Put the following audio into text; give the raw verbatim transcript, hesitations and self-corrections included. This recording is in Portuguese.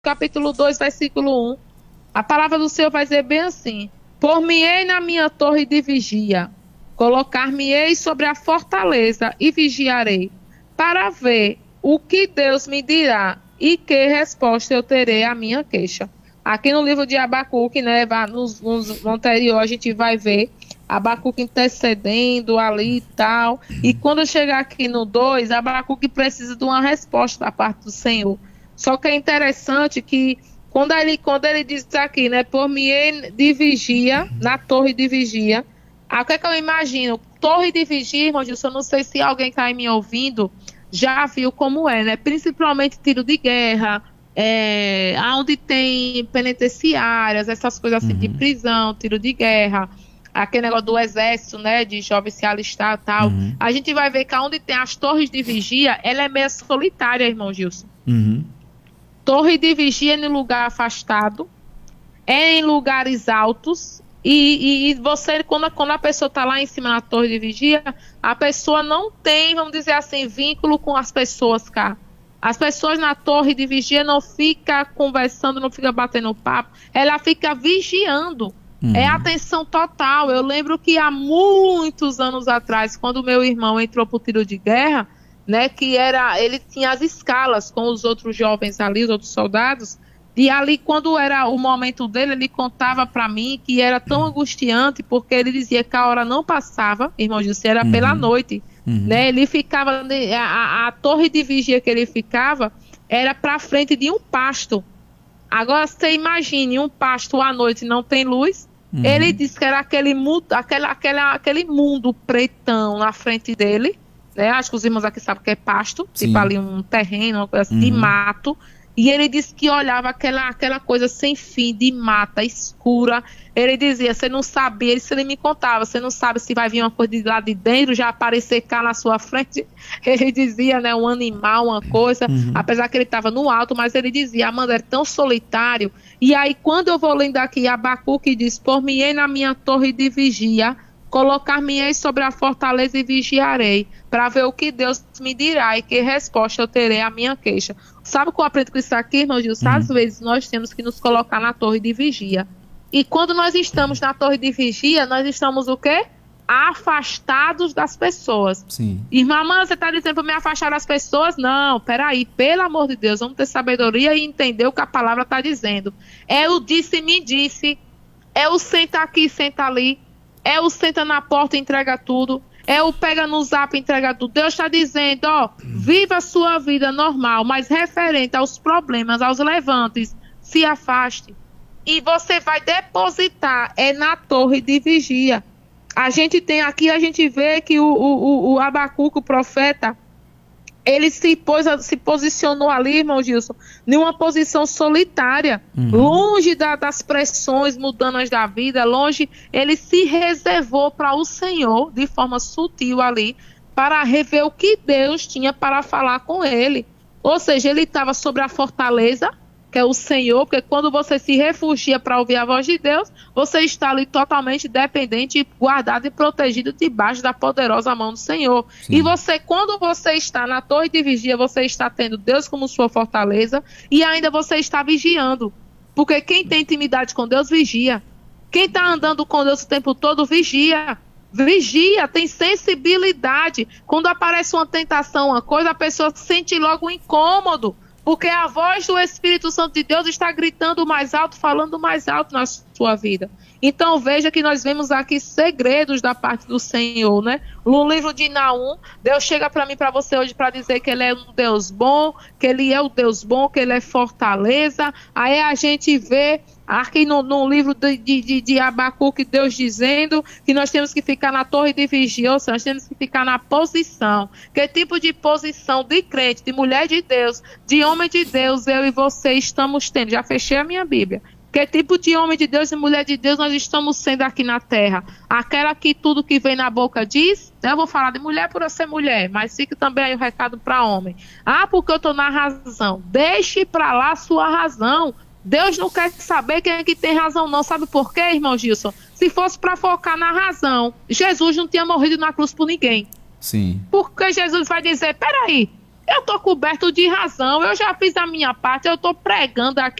capítulo dois, versículo um. A palavra do Senhor vai dizer bem assim: por-me-ei na minha torre de vigia, colocar-me-ei sobre a fortaleza e vigiarei, para ver o que Deus me dirá e que resposta eu terei à minha queixa. Aqui no livro de Abacuque, né, nos, nos, no anterior, a gente vai ver Abacuque intercedendo ali e tal. E quando chegar aqui no dois, Abacuque precisa de uma resposta da parte do Senhor. Só que é interessante que quando ele, quando ele diz aqui, né, por-me-ei de vigia, na torre de vigia, o que é que eu imagino? Torre de vigia, irmão Gilson, eu não sei se alguém que está aí me ouvindo já viu como é, né? Principalmente tiro de guerra, é, onde tem penitenciárias, essas coisas assim, uhum, de prisão, tiro de guerra, aquele negócio do exército, né, de jovens se alistar e tal. Uhum. A gente vai ver que onde tem as torres de vigia, ela é meio solitária, irmão Gilson. Uhum. Torre de vigia em lugar afastado, é em lugares altos, e, e, e você, quando, quando a pessoa está lá em cima na torre de vigia, a pessoa não tem, vamos dizer assim, vínculo com as pessoas cá. As pessoas na torre de vigia não ficam conversando, não ficam batendo papo, ela fica vigiando. Uhum. É atenção total. Eu lembro que há muitos anos atrás, quando meu irmão entrou para o tiro de guerra, né, que era, ele tinha as escalas com os outros jovens ali, os outros soldados, e ali quando era o momento dele, ele contava para mim que era tão angustiante, porque ele dizia que a hora não passava, irmão José, era uhum. pela noite, uhum. né, ele ficava, a, a torre de vigia que ele ficava, era para frente de um pasto. Agora você imagine, um pasto à noite não tem luz, uhum. ele disse que era aquele mundo, aquele, aquele, aquele mundo pretão na frente dele, né? Acho que os irmãos aqui sabem que é pasto, Sim. tipo ali um terreno, uma coisa assim, uhum. de mato. E ele disse que olhava aquela, aquela coisa sem fim, de mata, escura. Ele dizia, você não sabia, ele, ele me contava, você não sabe se vai vir uma coisa de lá de dentro, já aparecer cá na sua frente. Ele dizia, né, um animal, uma coisa, uhum. apesar que ele estava no alto, mas ele dizia, Amanda, é tão solitário. E aí, quando eu vou lendo aqui, Abacuque diz, por-me-ei na minha torre de vigia, colocar-me-ei sobre a fortaleza e vigiarei, para ver o que Deus me dirá e que resposta eu terei à minha queixa. Sabe o que eu aprendo com isso aqui, irmão Gilson? Uhum. Às vezes nós temos que nos colocar na torre de vigia. E quando nós estamos na torre de vigia, nós estamos o quê? Afastados das pessoas. Sim. Irmã, mãe, você está dizendo para me afastar das pessoas? Não, peraí, pelo amor de Deus, vamos ter sabedoria e entender o que a palavra está dizendo. É o disse-me disse, é o senta aqui, senta ali, é o senta na porta e entrega tudo, é o pega no zap e entrega tudo. Deus está dizendo, ó, viva a sua vida normal, mas referente aos problemas, aos levantes, se afaste. E você vai depositar, é na torre de vigia. A gente tem aqui, a gente vê que o, o, o Abacuque, o profeta, ele se, pôs, se posicionou ali, irmão Gilson, numa posição solitária, uhum. longe da, das pressões mudanas da vida, longe, ele se reservou para o Senhor, de forma sutil ali, para rever o que Deus tinha para falar com ele. Ou seja, ele estava sobre a fortaleza, que é o Senhor, porque quando você se refugia para ouvir a voz de Deus, você está ali totalmente dependente, guardado e protegido debaixo da poderosa mão do Senhor. Sim. E você, quando você está na torre de vigia, você está tendo Deus como sua fortaleza e ainda você está vigiando. Porque quem tem intimidade com Deus, vigia. Quem está andando com Deus o tempo todo, vigia. Vigia, tem sensibilidade. Quando aparece uma tentação, uma coisa, a pessoa sente logo um incômodo. Porque a voz do Espírito Santo de Deus está gritando mais alto, falando mais alto na sua vida. Então veja que nós vemos aqui segredos da parte do Senhor, né? No livro de Naum, Deus chega para mim, para você hoje, para dizer que Ele é um Deus bom, que Ele é o Deus bom, que Ele é fortaleza. Aí a gente vê aqui no, no livro de, de, de Abacuque, Deus dizendo que nós temos que ficar na torre de vigia, ou seja, nós temos que ficar na posição. Que tipo de posição de crente, de mulher de Deus, de homem de Deus, eu e você estamos tendo? Já fechei a minha Bíblia. Que tipo de homem de Deus e mulher de Deus nós estamos sendo aqui na terra? Aquela que tudo que vem na boca diz, eu vou falar de mulher por eu ser mulher, mas fica também aí o recado para homem. Ah, porque eu estou na razão. Deixe para lá a sua razão. Deus não quer saber quem é que tem razão não. Sabe por quê, irmão Gilson? Se fosse para focar na razão, Jesus não tinha morrido na cruz por ninguém. Sim. Porque Jesus vai dizer, peraí, Eu estou coberto de razão, eu já fiz a minha parte, eu estou pregando aqui